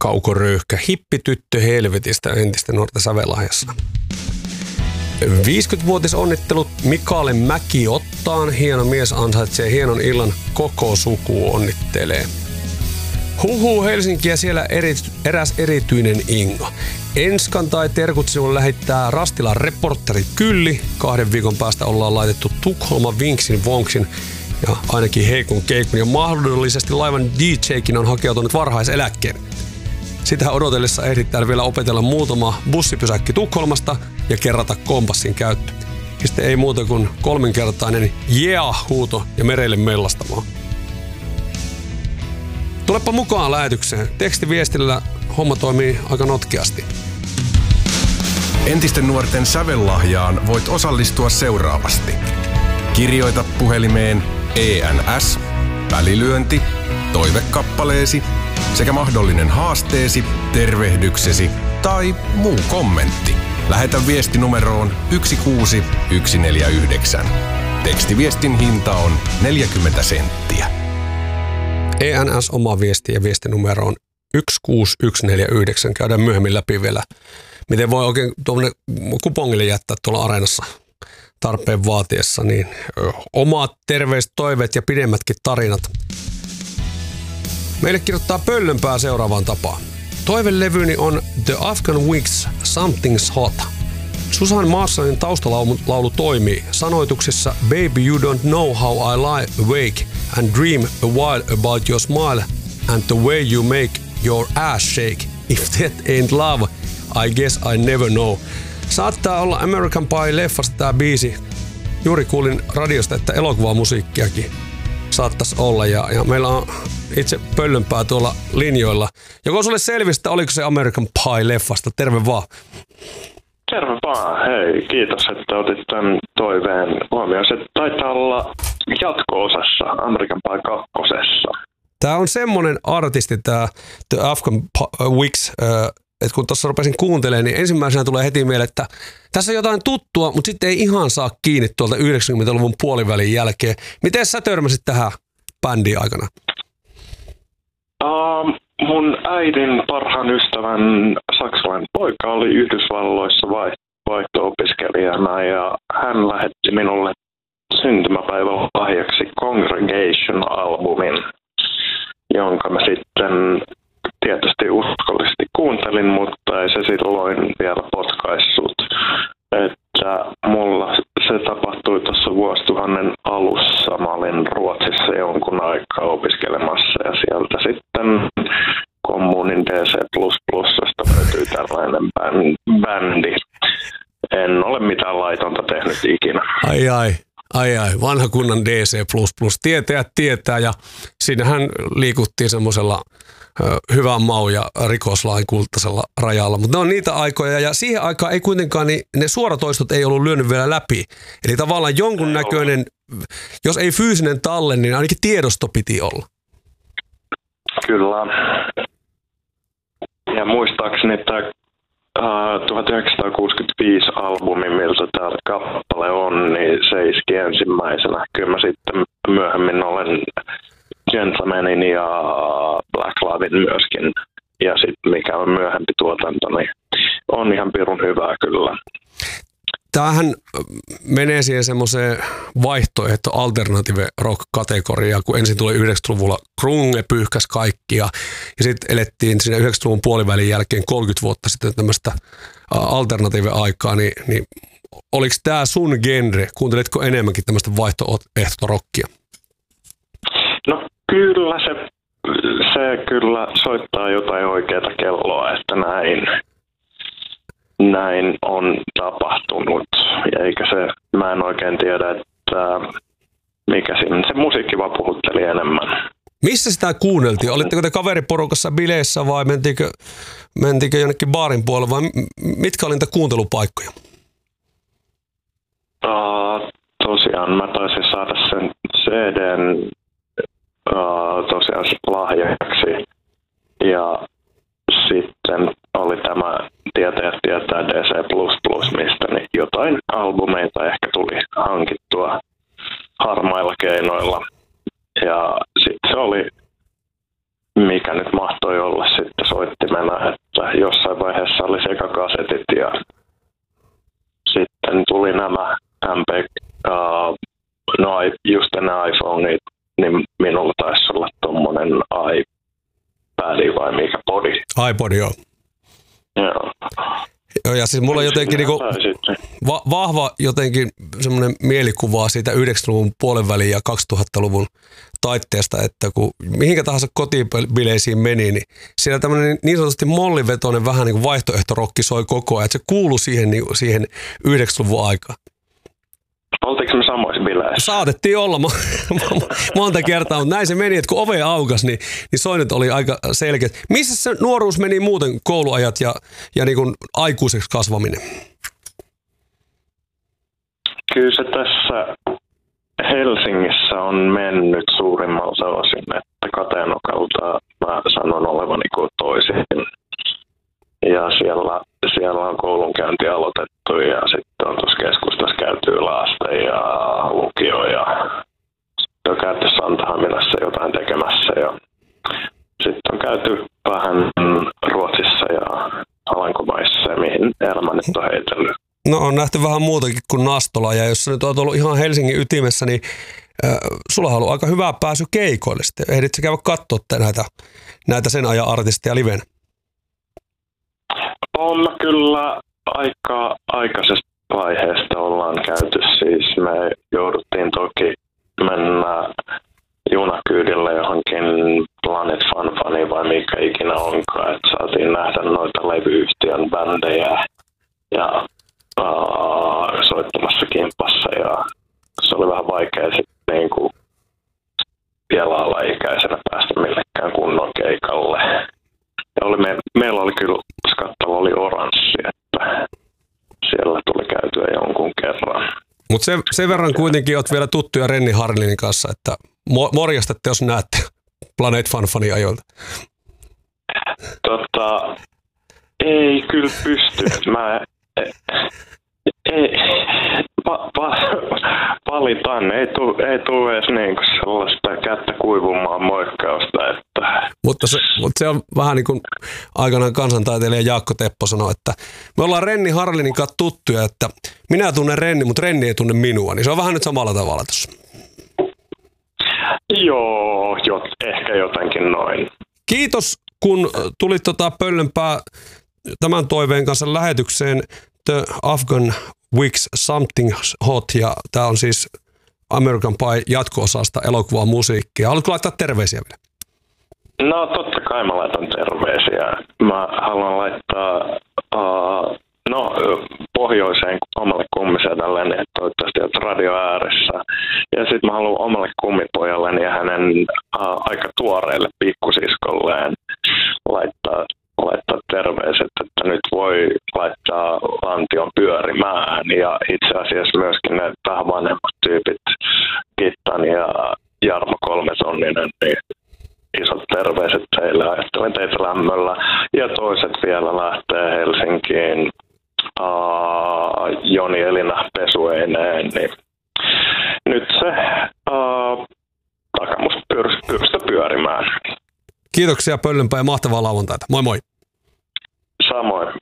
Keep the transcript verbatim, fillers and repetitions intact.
kaukoröyhkä, hippityttö helvetistä entistä nuorta Sävelahjassa. viisikymmenvuotisonnittelut Mikalle Mäki-Ottaan. Hieno mies ansaitsee hienon illan, koko suku onnittelee. Huhu Helsinkiä siellä eri, eräs erityinen Inga. Enskan tai terkut sinulle lähettää Rastilan reporteri Kylli. Kahden viikon päästä ollaan laitettu Tukholman Vinksin Vonksin ja ainakin heikon keikun ja mahdollisesti laivan D J:kin on hakeutunut varhaiseläkkeen. Sitä odotellessa ehditään vielä opetella muutama bussipysäkki Tukholmasta ja kerrata kompassin käyttö. Ja sitten ei muuta kuin kolminkertainen yeah-huuto ja merelle mellastamaan. Tulepa mukaan lähetykseen. Tekstiviestillä homma toimii aika notkeasti. Entisten nuorten sävellahjaan voit osallistua seuraavasti. Kirjoita puhelimeen E N S, välilyönti, toivekappaleesi sekä mahdollinen haasteesi, tervehdyksesi tai muu kommentti. Lähetä viesti numeroon yksi kuusi yksi neljä yhdeksän. Tekstiviestin hinta on neljäkymmentä senttiä. E N S oma viesti ja viestinumero on yksi kuusi yksi neljä yhdeksän. Käydään myöhemmin läpi vielä, miten voi oikein tuonne kupongille jättää tuolla Areenassa tarpeen vaatiessa. Niin omat terveiset, toiveet ja pidemmätkin tarinat. Meille kirjoittaa Pöllönpää seuraavaan tapaan. Toivelevyni on The Afghan Wigs Something's Hot. Susan Marshallin taustalaulu toimii sanoituksessa Baby you don't know how I lie awake and dream a while about your smile and the way you make your ass shake. If that ain't love, I guess I never know. Saattaa olla American Pie-leffasta tää biisi. Juuri kuulin radiosta, että elokuvamusiikkiakin saattaisi olla ja, ja meillä on itse Pöllönpää tuolla linjoilla. Joko sulle selvisi, että oliko se American Pie-leffasta? Terve vaan. Terve vaan. Hei, kiitos, että otit tämän toiveen huomioon. Se taitaa olla jatko-osassa American Pie kakkosessa. Tämä on semmoinen artisti, tämä The Afghan Wigs, että kun tuossa rupesin kuuntelemaan, niin ensimmäisenä tulee heti mieleen, että tässä on jotain tuttua, mutta sitten ei ihan saa kiinni tuolta yhdeksänkymmentäluvun puolivälin jälkeen. Miten sä törmäsit tähän bändiin aikana? Uh, mun äidin parhaan ystävän saksalainen poika oli Yhdysvalloissa vaihto-opiskelijana ja hän lähetti minulle syntymäpäivän lahjaksi Congregation-albumin, jonka mä sitten tietysti uskollisesti kuuntelin, mutta ei se silloin vielä potkaissut. Että mulla se tapahtui tuossa vuosituhannen alussa. Mä olin Ruotsissa jonkun aikaa opiskelemassa ja sieltä sitten kommunin D C plus plusasta löytyy tällainen bändi. En ole mitään laitonta tehnyt ikinä. Ai ai. Ai ai, vanha kunnan D C plus plus. Tietäjät tietää ja siinähän liikuttiin semmoisella hyvän mau ja rikoslain kultaisella rajalla. Mutta ne on niitä aikoja ja siihen aikaan ei kuitenkaan, niin ne suoratoistot ei ollut lyönyt vielä läpi. Eli tavallaan jonkun näköinen, jos ei fyysinen talle, niin ainakin tiedosto piti olla. Kyllä. Ja muistaakseni tämä Uh, tuhatyhdeksänsataakuusikymmentäviisi albumi, miltä tämä kappale on, niin se iski ensimmäisenä. Kyllä mä sitten myöhemmin olen Gentlemanin ja Black Lavin myöskin. Ja sitten mikä on myöhempi tuotanto, niin on ihan pirun hyvää kyllä. Tämähän menee siihen semmoiseen vaihtoehto alternative rock-kategoriaan, kun ensin tuli yhdeksänkymmentäluvulla grunge pyyhkäs kaikkia ja sitten elettiin siinä yhdeksänkymmentäluvun puolivälin jälkeen kolmekymmentä vuotta sitten tämmöistä alternative-aikaa, niin, niin oliko tämä sun genre? Kuunteletko enemmänkin tämmöistä vaihtoehto-rockia? No kyllä se, se kyllä soittaa jotain oikeaa kelloa, että näin. Näin on tapahtunut, ja eikä se, mä en oikein tiedä, että mikä siinä, se musiikki vaan puhutteli enemmän. Missä sitä kuunneltiin? Olitteko te kaveriporukassa bileissä vai mentiinkö, mentiinkö jonnekin baarin puolelle vai mitkä oli niitä kuuntelupaikkoja? Uh, tosiaan mä taisin saada sen C D:n uh, tosiaan lahjaksi ja sitten oli tämä Tietäjät tietää D C plus plus, mistä niin jotain albumeita ehkä tuli hankittua harmailla keinoilla. Ja sitten se oli, mikä nyt nyt mahtoi olla sitten soittimena, että jossain vaiheessa oli sekakasetit ja sitten tuli nämä M P, uh, no just nämä iPhoneit, niin minulla taisi olla tommonen iPad vai mikä podi. iPod, joo. Joo. Joo, ja siis mulla on jotenkin niinku va- vahva jotenkin semmoinen mielikuva siitä yhdeksänkymmentäluvun puolenvälin ja kaksituhattaluvun taitteesta, että kun mihinkä tahansa kotibileisiin meni, niin siellä tämmöinen niin sanotusti mollivetoinen vähän niin kuin vaihtoehtorokki soi koko ajan, että se kuului siihen, niin, siihen yhdeksänkymmentäluvun aikaan. Oltiinko me samoissa bileissä? Saatettiin olla monta kertaa, mutta näin se meni, että kun ove aukas, niin, niin soinnit oli aika selkeät. Missä se nuoruus meni muuten, kouluajat ja, ja niin kuin aikuiseksi kasvaminen? Kyllä se tässä Helsingissä on mennyt suurimmalta osin, että Kateenokalta mä sanon olevani kotoisin. Ja siellä, siellä on koulunkäynti aloitettu ja sitten on tuossa keskustassa käyty yläaste ja lukio ja sitten on käyty Santahaminassa jotain tekemässä ja sitten on käyty vähän Ruotsissa ja Alankomaissa ja mihin elämä nyt on heitellyt. No on nähty vähän muutakin kuin Nastola ja jos sä nyt oot ollut ihan Helsingin ytimessä, niin äh, sulla on ollut aika hyvää pääsy keikoille sitten. Ehditkö käydä katsoa näitä, näitä sen ajan artisteja livenä? On mä kyllä aika aikaisesta vaiheesta ollaan käyty, siis me jouduttiin toki mennä junakyydillä johonkin Planet Funfuniin vai mikä ikinä onkaan, että saatiin nähdä noita levyyhtiön bändejä ja uh, soittamassa kimppassa ja se oli vähän vaikea sitten niin kuin vielä alaikäisenä päästä millekään kunnon keikalle. Ja oli me, meillä oli kyllä, kattava oli oranssi, että siellä tuli käytyä jonkun kerran. Mutta sen, sen verran kuitenkin olet vielä tuttuja Renni Harlinin kanssa, että morjastatte, jos näette Planet Funfunin ajoilta. Tota, ei kyllä pysty. Mä ei, va, va, valitan, ei tule ei tuu edes niinku sellaista kättä kuivumaan moikkausta. Että. Mutta se, mutta se on vähän niin kuin aikanaan kansantaiteilija Jaakko Teppo sanoi, että me ollaan Renni Harlinin kanssa tuttuja, että minä tunnen Renni, mutta Renni ei tunne minua, niin se on vähän nyt samalla tavalla tuossa. Joo, jot, ehkä jotenkin noin. Kiitos, kun tulit tota Pöllönpää tämän toiveen kanssa lähetykseen. The Afghan Wigs Something Hot, ja tämä on siis American Pie jatko-osasta elokuvaa musiikkia. Haluatko laittaa terveisiä vielä? No totta kai mä laitan terveisiä. Mä haluan laittaa uh, no, pohjoiseen omalle kummisedälleni, että toivottavasti olet radio ääressä. Ja sitten mä haluan omalle kummipojalleni ja hänen uh, aika tuoreelle pikkusiskolleen laittaa laittaa terveiset, että nyt voi laittaa lantion pyörimään ja itse asiassa myöskin ne vähän vanhemmat tyypit, Kittan ja Jarmo Kolmetonninen, niin isot terveiset teille, ajattelen teitä lämmöllä. Ja toiset vielä lähtee Helsinkiin, uh, Joni Elina pesueineen, niin nyt se uh, takamus pyrstä pyörimään. Kiitoksia Pöllönpää ja mahtavaa lauantaita. Moi moi. Samoin.